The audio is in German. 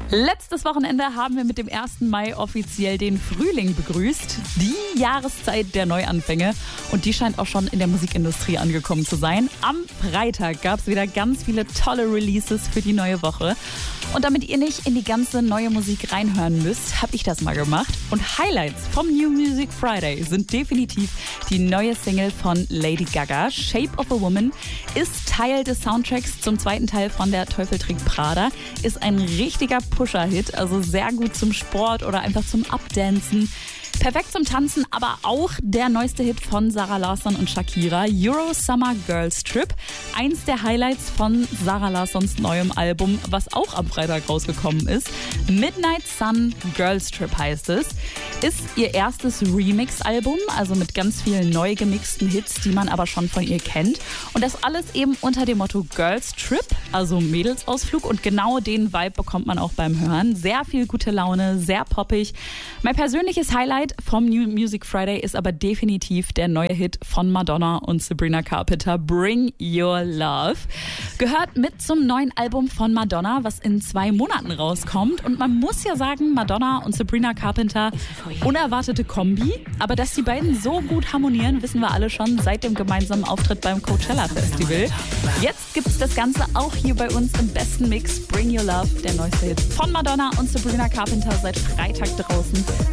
Letztes Wochenende haben wir mit dem 1. Mai offiziell den Frühling begrüßt. Die Jahreszeit der Neuanfänge. Und die scheint auch schon in der Musikindustrie angekommen zu sein. Am Freitag gab es wieder ganz viele tolle Releases für die neue Woche. Und damit ihr nicht in die ganze neue Musik reinhören müsst, habe ich das mal gemacht. Und Highlights vom New Music Friday sind definitiv die neue Single von Lady Gaga. Shape of a Woman ist Teil des Soundtracks zum zweiten Teil von Der Teufel trägt Prada. Ist ein richtiger Pusher-Hit, also sehr gut zum Sport oder einfach zum Abdancen. Perfekt zum Tanzen, aber auch der neueste Hit von Zara Larsson und Shakira, Euro Summer Girls Trip. Eins der Highlights von Zara Larssons neuem Album, was auch am Freitag rausgekommen ist. Midnight Sun Girls Trip heißt es. Ist ihr erstes Remix-Album, also mit ganz vielen neu gemixten Hits, die man aber schon von ihr kennt. Und das alles eben unter dem Motto Girls Trip, also Mädelsausflug. Und genau den Vibe bekommt man auch beim Hören. Sehr viel gute Laune, sehr poppig. Mein persönliches Highlight vom New Music Friday ist aber definitiv der neue Hit von Madonna und Sabrina Carpenter, Bring Your Love. Gehört mit zum neuen Album von Madonna, was in 2 Monaten rauskommt. Und man muss ja sagen, Madonna und Sabrina Carpenter, unerwartete Kombi. Aber dass die beiden so gut harmonieren, wissen wir alle schon seit dem gemeinsamen Auftritt beim Coachella Festival. Jetzt gibt es das Ganze auch hier bei uns im besten Mix. Bring Your Love, der neueste Hit von Madonna und Sabrina Carpenter, seit Freitag draußen.